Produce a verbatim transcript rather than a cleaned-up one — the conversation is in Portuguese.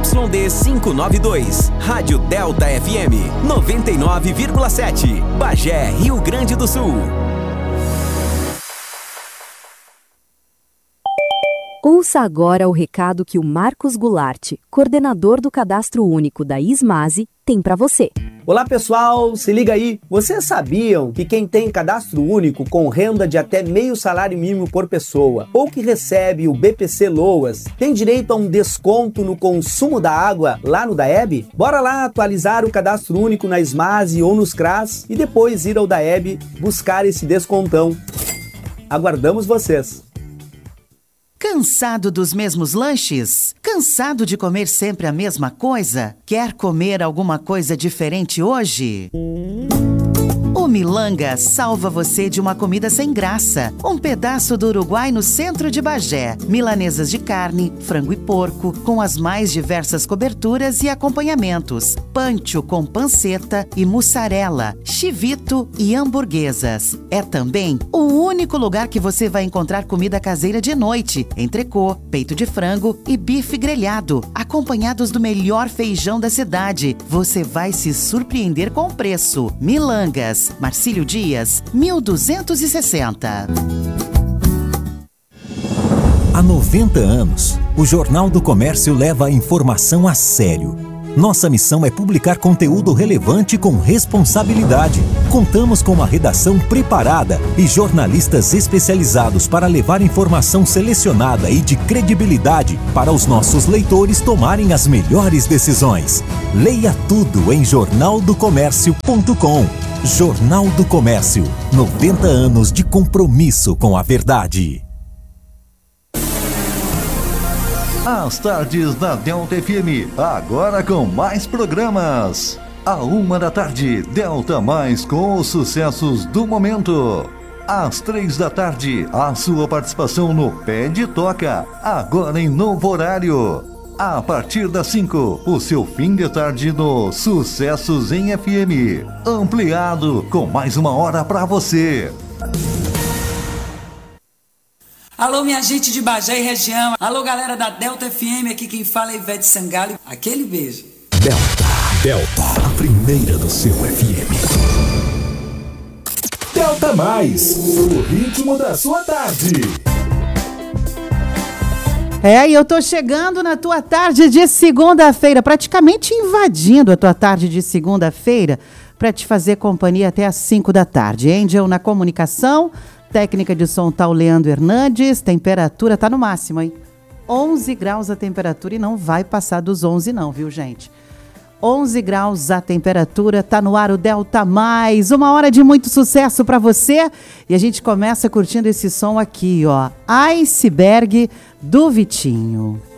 Y D quinhentos e noventa e dois. Rádio Delta F M noventa e nove vírgula sete. Bagé, Rio Grande do Sul. Ouça agora o recado que o Marcos Goulart, coordenador do Cadastro Único da Ismase, tem para você. Olá pessoal, se liga aí. Vocês sabiam que quem tem cadastro único com renda de até meio salário mínimo por pessoa ou que recebe o B P C Loas tem direito a um desconto no consumo da água lá no DAEB? Bora lá atualizar o cadastro único na Ismase ou nos C R A S e depois ir ao DAEB buscar esse descontão. Aguardamos vocês! Cansado dos mesmos lanches? Cansado de comer sempre a mesma coisa? Quer comer alguma coisa diferente hoje? O Milanga salva você de uma comida sem graça. Um pedaço do Uruguai no centro de Bagé. Milanesas de carne, frango e porco, com as mais diversas coberturas e acompanhamentos. Pancho com panceta e mussarela, chivito e hamburguesas. É também o único lugar que você vai encontrar comida caseira de noite. Entrecô, peito de frango e bife grelhado, acompanhados do melhor feijão da cidade. Você vai se surpreender com o preço. Milangas, Marcílio Dias, mil duzentos e sessenta. Há noventa anos, o Jornal do Comércio leva a informação a sério. Nossa missão é publicar conteúdo relevante com responsabilidade. Contamos com uma redação preparada e jornalistas especializados para levar informação selecionada e de credibilidade para os nossos leitores tomarem as melhores decisões. Leia tudo em jornal do comércio ponto com. Jornal do Comércio, noventa anos de compromisso com a verdade. As tardes da Delta F M, agora com mais programas. À uma da tarde, Delta Mais com os sucessos do momento. Às três da tarde, a sua participação no Pé de Toca, agora em novo horário. A partir das cinco, o seu fim de tarde no Sucessos em F M. Ampliado com mais uma hora pra você. Alô, minha gente de Bagé e região. Alô, galera da Delta F M. Aqui quem fala é Ivete Sangalo. Aquele beijo. Delta, Delta, a primeira do seu F M. Delta Mais, o ritmo da sua tarde. É, e eu tô chegando na tua tarde de segunda-feira, praticamente invadindo a tua tarde de segunda-feira, para te fazer companhia até às cinco da tarde. Angel na comunicação, técnica de som tá o Leandro Hernandes, temperatura tá no máximo, hein? onze graus a temperatura e não vai passar dos onze não, viu, gente? onze graus a temperatura, tá no ar o Delta Mais, uma hora de muito sucesso para você. E a gente começa curtindo esse som aqui, ó, Iceberg do Vitinho.